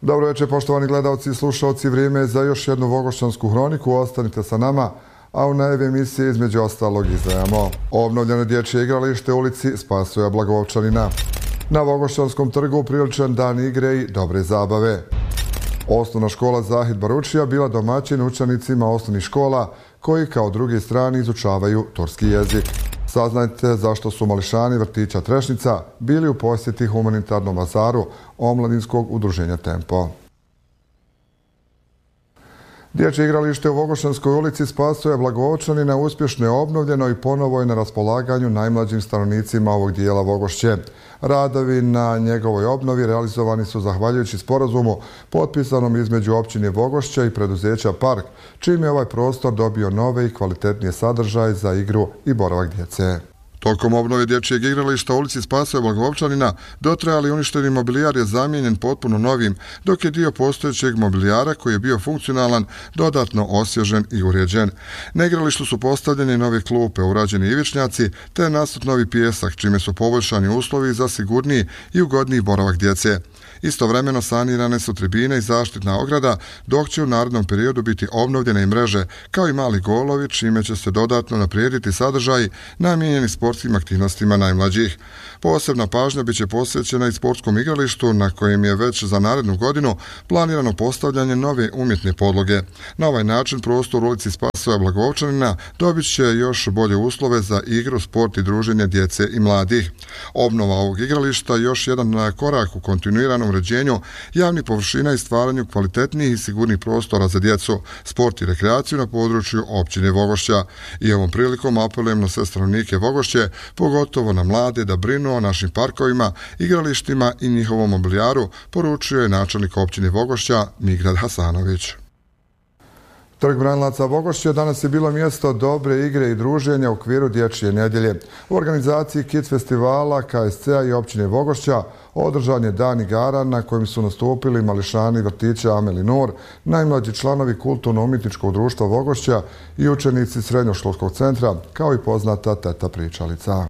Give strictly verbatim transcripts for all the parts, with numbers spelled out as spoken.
Dobro večer, poštovani gledalci i slušalci, vrijeme je za još jednu Vogošćansku hroniku. Ostanite sa nama, a u najavi emisije između ostalog izdajamo obnovljeno dječje igralište u ulici Spasoja Blagovčanina. Na Vogošćanskom trgu upriličen dan igre i dobre zabave. Osnovna škola Zahid Baručija bila domaćin učenicima osnovnih škola koji kao drugi strani izučavaju turski jezik. Saznajte zašto su mališani vrtića Trešnica bili u posjeti humanitarnom bazaru omladinskog udruženja Tempo. Dječje igralište u Vogošćanskoj ulici Spasoja Blagovčanina uspješno je obnovljeno i ponovo je na raspolaganju najmlađim stanovnicima ovog dijela Vogošće. Radovi na njegovoj obnovi realizovani su zahvaljujući sporazumu potpisanom između općine Vogošća i preduzeća Park, čim je ovaj prostor dobio nove i kvalitetnije sadržaje za igru i boravak djece. Tokom obnove dječjeg igrališta u ulici Spasoja Blagovčanina dotrajali uništeni mobilijar je zamijenjen potpuno novim, dok je dio postojećeg mobilijara koji je bio funkcionalan dodatno osvježen i uređen. Na igralištu su postavljeni nove klupe, urađeni ivičnjaci te nasut novi pijesak, čime su poboljšani uslovi za sigurniji i ugodniji boravak djece. Istovremeno sanirane su tribine i zaštitna ograda, dok će u narednom periodu biti obnovljene i mreže, kao i mali golovi, čime će se dodatno naprijediti sadržaji namijenjeni sportskim aktivnostima najmlađih. Posebna pažnja biće posvećena i sportskom igralištu, na kojem je već za narednu godinu planirano postavljanje nove umjetne podloge. Na ovaj način prostor u ulici Spasoja Blagovčanina dobit će još bolje uslove za igru, sport i druženje djece i mladih. Obnova ovog igrališta još jedan korak u kontinuiranom uređenju javnih površina i stvaranju kvalitetnijih i sigurnih prostora za djecu, sport i rekreaciju na području općine Vogošća. I ovom prilikom apelujem na sve stanovnike Vogošće, pogotovo na mlade, da brinu o našim parkovima, igralištima i njihovom mobilijaru, poručio je načelnik općine Vogošća Migrad Hasanović. Trg Branilaca Vogošće danas je bilo mjesto dobre igre i druženja u okviru dječje nedjelje. U organizaciji Kids festivala K S C-a i općine Vogošća održan je dan igara na kojem su nastupili mališani vrtića Ameli Nur, najmlađi članovi kulturno-umjetničkog društva Vogošća i učenici srednjoškolskog centra, kao i poznata teta pričalica.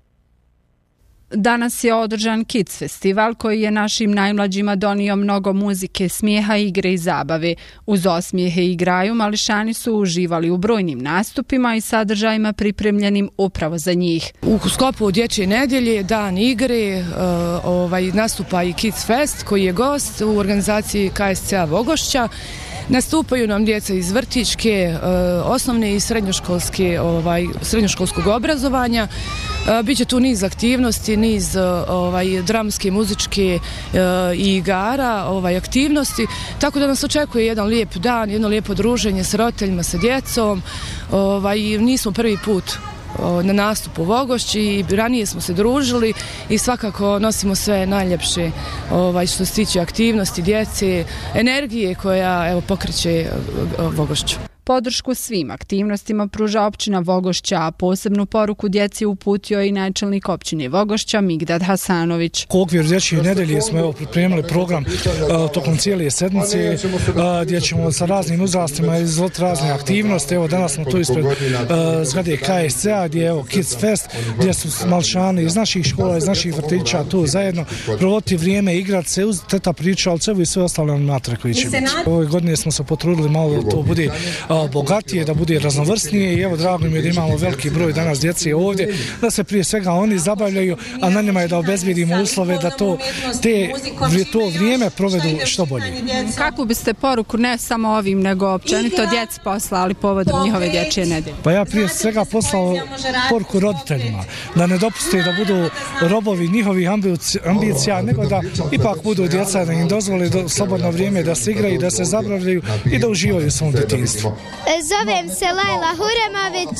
Danas je održan Kids festival koji je našim najmlađima donio mnogo muzike, smijeha, igre i zabave. Uz osmijehe i igraju mališani su uživali u brojnim nastupima i sadržajima pripremljenim upravo za njih. U sklopu dječje nedjelje, dan igre, uh, ovaj, nastupa i Kids Fest koji je gost u organizaciji K S C-a Vogošća. Nastupaju nam djeca iz vrtićke, osnovne i srednjoškolske, ovaj, srednjoškolskog obrazovanja. Biće tu niz aktivnosti, niz ovaj, dramske, muzičke i igara, ovaj, aktivnosti. Tako da nas očekuje jedan lijep dan, jedno lijepo druženje s roditeljima, sa djecom. Ovaj, nismo prvi put na nastupu u Vogošći i ranije smo se družili i svakako nosimo sve najljepše ovaj, što se tiče aktivnosti djece, energije koja evo, pokreće Vogošću. Podršku svim aktivnostima pruža općina Vogošća, a posebnu poruku djeci uputio i načelnik općine Vogošća Migdad Hasanović. U okviru dječje nedelje smo evo pripremili program uh, tokom cijele sedmice uh, gdje ćemo sa raznim uzrastima izvoditi razne aktivnosti. Evo danas smo tu ispred uh, zgrade K S C-a gdje je evo Kids Fest, gdje su malšani iz naših škola, iz naših vrtića tu zajedno provoditi vrijeme, igrati se uz teta pričalce i sve ostale animatore koji će biti. Ove godine smo se potrudili malo da to bude bogatije, da bude raznovrsnije i evo drago mi je da imamo veliki broj danas djece ovdje, da se prije svega oni zabavljaju, a na njima je da obezbjedimo uslove da to, te, to vrijeme provedu što bolje. Kakvu biste poruku ne samo ovim, nego općenito djeci poslali povodom njihove dječje nedelje? Pa ja prije svega poslao poruku roditeljima, da ne dopuste da budu robovi njihovih ambicija, nego da ipak budu djeca, da im dozvoli do, slobodno vrijeme da se igraju, da se zabavljaju i da uživaju u svom djetinjstvu. Zovem se Lajla Huremović,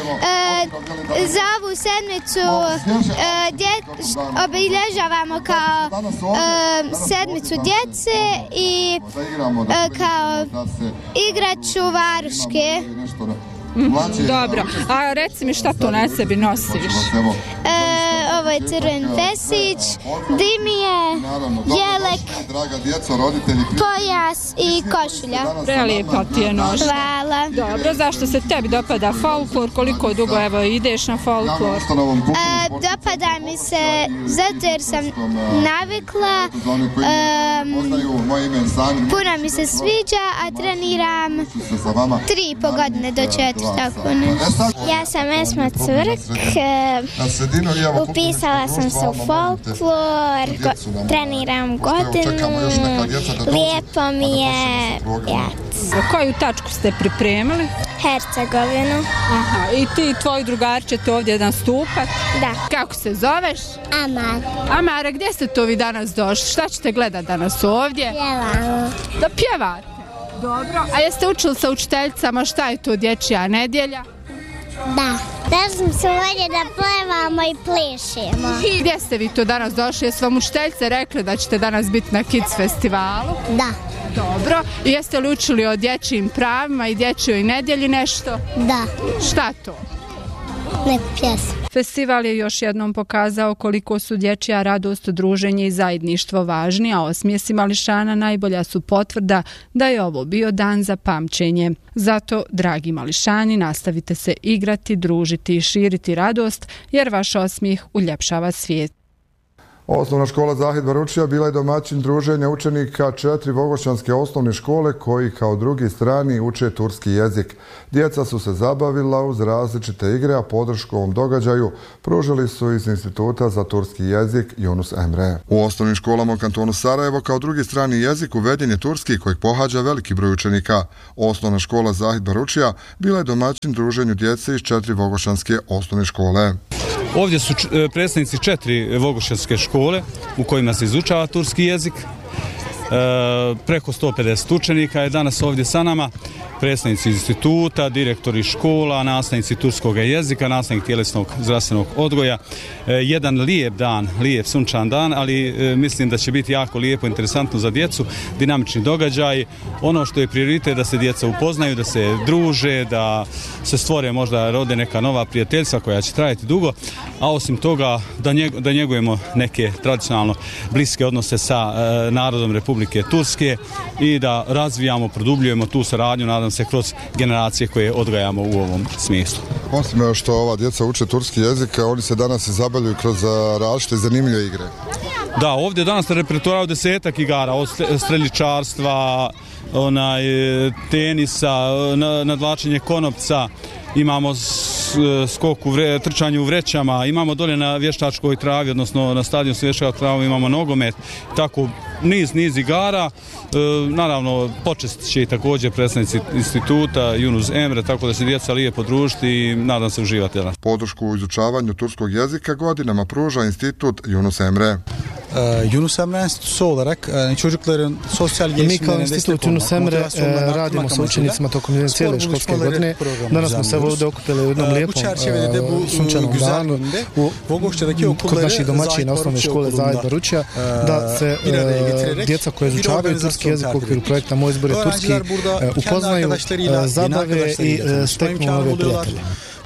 e, za ovu sedmicu e, dje, obilježavamo kao e, sedmicu djece i e, kao igraću varuške. Dobro, a reci mi šta to na sebi nosiš? E, ovo je crven fesić, dimije, jelek, pojas i košulja. Prelijepa ti je nošnja. Hvala. Dobro, zašto se tebi dopada folklor? Koliko dugo evo ideš na folklor? E, dopada mi se zato jer sam navikla. E, puno mi se sviđa, a treniram tri i po godine do četvrta. Ja sam Esma Curk, upisala sam se u folklor, go, treniram godinu, lijepo mi je. Za koju tačku ste pripremili? Hercegovinu. Aha, i ti i tvoji drugari ćete ovdje nastupati? Da. Kako se zoveš? Amara. Amara, gdje ste to vi danas došli? Šta ćete gledati danas ovdje? Pjevamo. Da pjevate? Dobro. A jeste učili sa učiteljicama šta je to dječja nedjelja? Da. Da smo se ovdje da plevamo i plešemo. I gdje ste vi to danas došli? Jesu vam učiteljice rekli da ćete danas biti na Kids festivalu? Da. Dobro. I jeste li učili o dječjim pravima i dječjoj nedjelji nešto? Da. Šta to? Neku pjesmu. Festival je još jednom pokazao koliko su dječja radost, druženje i zajedništvo važni, a osmijesi mališana najbolja su potvrda da je ovo bio dan za pamćenje. Zato, dragi mališani, nastavite se igrati, družiti i širiti radost, jer vaš osmijeh uljepšava svijet. Osnovna škola Zahid Baručija bila je domaćin druženja učenika četiri vogošćanske osnovne škole koji kao drugi strani uče turski jezik. Djeca su se zabavila uz različite igre, a podršku ovom događaju pružili su iz Instituta za turski jezik Yunus Emre. U osnovnim školama u kantonu Sarajevo kao drugi strani jezik uveden je turski kojeg pohađa veliki broj učenika. Osnovna škola Zahid Baručija bila je domaćin druženju djece iz četiri vogošćanske osnovne škole. Ovdje su predstavnici četiri vogošćanske škole u kojima se izučava turski jezik. E, preko sto pedeset učenika je danas ovdje sa nama. Predstavnici instituta, direktori škola, nastavnici turskog jezika, nastavnik tjelesnog zdravstvenog odgoja. E, jedan lijep dan, lijep sunčan dan, ali e, mislim da će biti jako lijepo, interesantno za djecu, dinamični događaj. Ono što je prioritet da se djeca upoznaju, da se druže, da se stvore možda rode neka nova prijateljstva koja će trajati dugo, a osim toga da, njeg, da njegujemo neke tradicionalno bliske odnose sa e, narodom Republike Turske i da razvijamo, produbljujemo tu saradnju, nadam se kroz generacije koje odgajamo u ovom smislu. Osim što ova djeca uče turski jezik, oni se danas i zabavljaju kroz različite zanimljive igre. Da, ovdje danas repertoarao desetak igara, od streljičarstva, onaj, tenisa, nadvlačenje konopca, imamo skok u vre, trčanje u vrećama, imamo dolje na vještačkoj travi, odnosno na stadionu s vještačkoj travi imamo nogomet, tako niz, niz igara. E, naravno, počest će i također predstavnici instituta Yunus Emre, tako da se djeca lijepo družiti i nadam se uživati. Podršku u izučavanju turskog jezika godinama pruža institut Yunus Emre. Yunus Emre Enstitüsü olarak çocukların sosyal gelişimlerine destek olmak, Yunus Emre radimo sa učenicima tokom cijele školske godine. Danas smo se ovdje okupili u jednom lijepom sunčanom danu kod naših domaćina osnovne škole Zahid Baručija, da se djeca koje izučavaju turski jezik u okviru projekta Moj izbor je turski upoznaju, zabave i steknu nove prijatelje.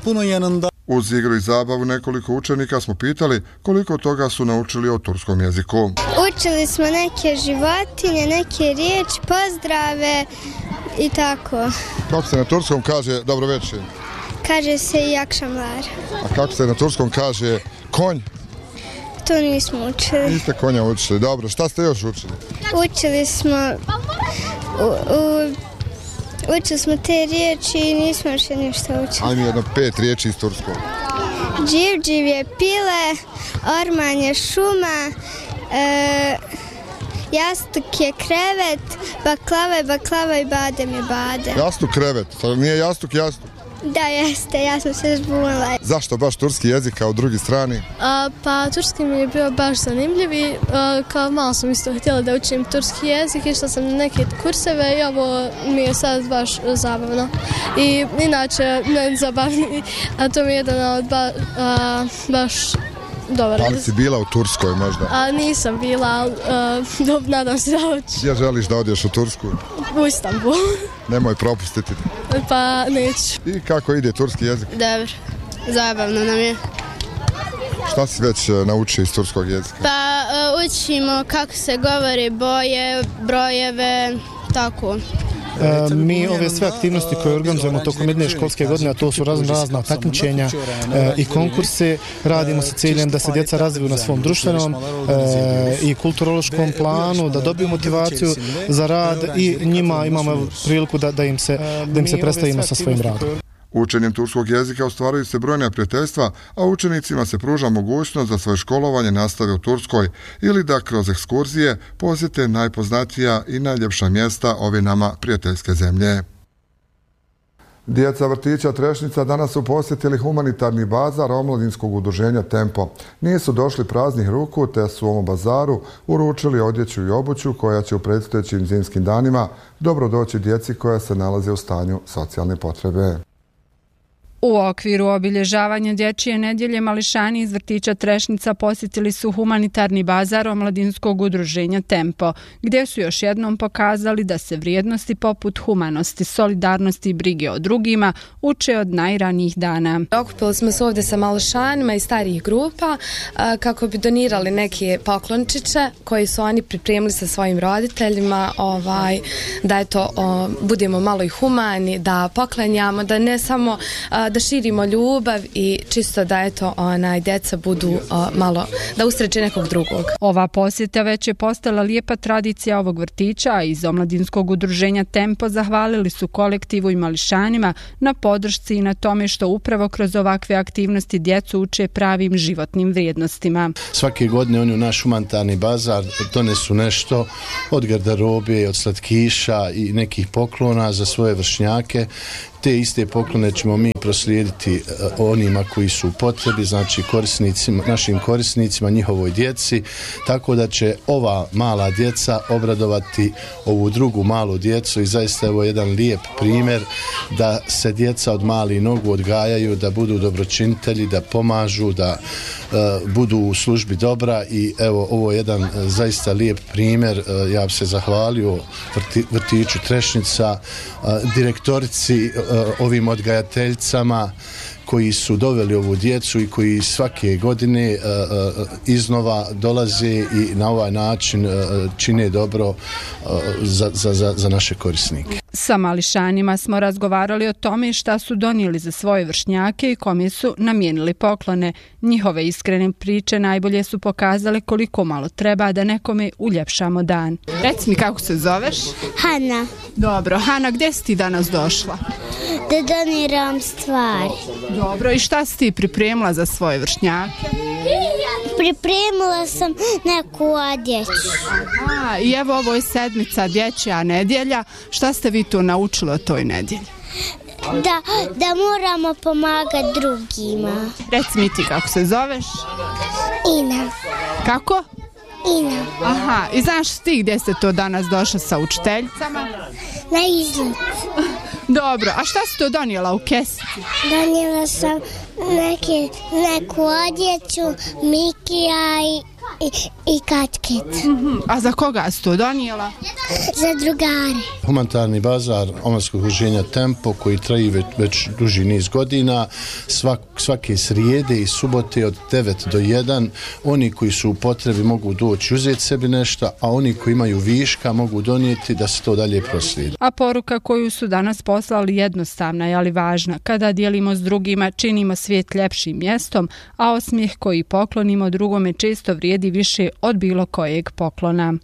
Uz igru i zabavu nekoliko učenika smo pitali koliko toga su naučili o turskom jeziku. Učili smo neke životinje, neke riječi, pozdrave i tako. Kako se na turskom kaže dobro večer? Kaže se i akşamlar. A kako se na turskom kaže konj? To nismo učili. Niste konja učili, dobro. Šta ste još učili? Učili smo u, u Učili smo te riječi i nismo još ništa učili. Ajme jedno pet riječi iz turskog. Dživdživ je pile, orman je šuma, e, jastuk je krevet, baklava je baklava i badem je badem. Jastuk krevet, nije jastuk jastuk? Da, jeste, ja sam se zbunila. Zašto baš turski jezik kao drugi strani? A, pa turski mi je bio baš zanimljiv i kao malo sam isto htjela da učim turski jezik, išla sam na neke kurseve i ovo mi je sad baš zabavno. I inače, ne zabavni, a to mi je jedan od ba, a, baš dobar. Da li si bila u Turskoj možda? A, nisam bila, ali uh, nadam se da hoću. Gdje želiš da odješ u Tursku? U Istanbul. Nemoj propustiti. Pa neću. I kako ide turski jezik? Dobro, zabavno nam je. Šta si već naučio iz turskog jezika? Pa uh, učimo kako se govori, boje, brojeve, tako. Mi ove sve aktivnosti koje organizujemo tokom jedne školske godine, a to su razna, razna takmičenja i konkurse, radimo sa ciljem da se djeca razviju na svom društvenom i kulturološkom planu, da dobiju motivaciju za rad i njima imamo priliku da, da, im se, da im se predstavimo sa svojim radom. Učenjem turskog jezika ostvaruju se brojna prijateljstva, a učenicima se pruža mogućnost da svoje školovanje nastave u Turskoj ili da kroz ekskurzije posjete najpoznatija i najljepša mjesta ove nama prijateljske zemlje. Djeca vrtića Trešnica danas su posjetili humanitarni bazar omladinskog udruženja Tempo. Nisu došli praznih ruku, te su u ovom bazaru uručili odjeću i obuću koja će u predstojećim zimskim danima dobro doći djeci koja se nalaze u stanju socijalne potrebe. U okviru obilježavanja Dječje nedjelje mališani iz vrtića Trešnica posjetili su humanitarni bazar omladinskog udruženja Tempo, gdje su još jednom pokazali da se vrijednosti poput humanosti, solidarnosti i brige o drugima uče od najranijih dana. Okupili smo se ovdje sa mališanima iz starijih grupa kako bi donirali neke poklončiće koji su oni pripremili sa svojim roditeljima, ovaj, da eto, o, budemo malo i humani, da poklanjamo, da ne samo da širimo ljubav i čisto da eto onaj djeca budu o, malo da usreće nekog drugog. Ova posjeta već je postala lijepa tradicija ovog vrtića, a iz omladinskog udruženja Tempo zahvalili su kolektivu i mališanima na podršci i na tome što upravo kroz ovakve aktivnosti djecu uče pravim životnim vrijednostima. Svake godine oni u naš humanitarni bazar donesu nešto od garderobe, od slatkiša i nekih poklona za svoje vršnjake. Te iste poklone ćemo mi proslijediti onima koji su u potrebi, znači korisnicima, našim korisnicima, njihovoj djeci, tako da će ova mala djeca obradovati ovu drugu malu djecu i zaista ovo je jedan lijep primjer da se djeca od malih nogu odgajaju, da budu dobročinitelji, da pomažu, da uh, budu u službi dobra i evo ovo je jedan uh, zaista lijep primjer. Uh, ja bih se zahvalio vrti, vrtiću Trešnica, uh, direktorici, uh, ovim odgajateljicama koji su doveli ovu djecu i koji svake godine uh, uh, iznova dolaze i na ovaj način uh, čine dobro uh, za, za, za naše korisnike. Sa mališanima smo razgovarali o tome šta su donijeli za svoje vršnjake i kome su namijenili poklone. Njihove iskrene priče najbolje su pokazale koliko malo treba da nekome uljepšamo dan. Reci mi kako se zoveš? Hana. Dobro, Hana, gdje si ti danas došla? Da doniram stvari. Dobro, i šta si ti pripremila za svoje vršnjake? Pripremila sam neku odjeću. Aha, i evo ovo je sedmica Dječja nedjelja. Šta ste vi tu naučili o toj nedjelji? Da, da moramo pomagati drugima. Reci mi ti kako se zoveš? Ina. Kako? Ina. Aha, i znaš ti gdje ste to danas došla sa učiteljicama? Na izlet. Dobro, a šta si to donijela u kesici? Donijela sam neke, neku odjeću, Mikija i, i, i kačket. Mm-hmm. A za koga si to donijela? Za drugare. Humanitarni bazar omladinskog udruženja Tempo koji traji već, već duži niz godina, svak, svake srijede i subote od devet do jedan, oni koji su u potrebi mogu doći uzeti sebi nešto, a oni koji imaju viška mogu donijeti da se to dalje proslijedi. A poruka koju su danas poslali jednostavna je ali važna. Kada dijelimo s drugima, činimo svijet ljepšim mjestom, a osmijeh koji poklonimo drugome često vrijedi više od bilo kojeg poklona.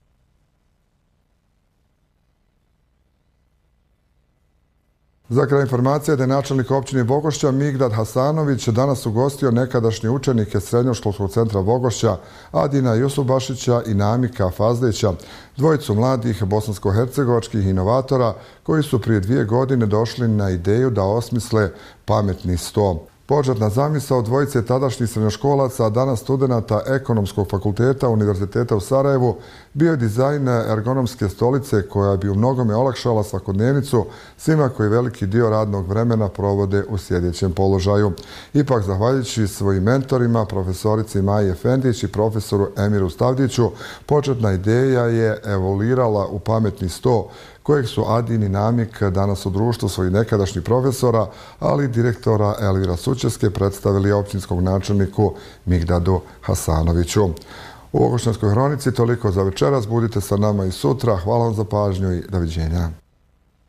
Za kraj informacije da je načelnik općine Vogošća Migdad Hasanović danas ugostio nekadašnje učenike Srednjoškolskog centra Vogošća Adina Jusubašića i Namika Fazlića, dvojicu mladih bosansko-hercegovačkih inovatora koji su prije dvije godine došli na ideju da osmisle pametni sto. Početna zamisao dvojice tadašnjih srednjoškolaca, a danas studenata Ekonomskog fakulteta Univerziteta u Sarajevu, bio je dizajn ergonomske stolice koja bi u mnogome olakšala svakodnevnicu svima koji veliki dio radnog vremena provode u sjedećem položaju. Ipak, zahvaljujući svojim mentorima, profesorici Maji Efendić i profesoru Emiru Stavdiću, početna ideja je evoluirala u pametni sto, kojeg su Adin i Namik danas u društvu svojih nekadašnjih profesora, ali i direktora Elvira Sučeske predstavili općinskog načelniku Migdadu Hasanoviću. U Vogošćanskoj hronici toliko za večeras, budite sa nama i sutra. Hvala vam za pažnju i doviđenja.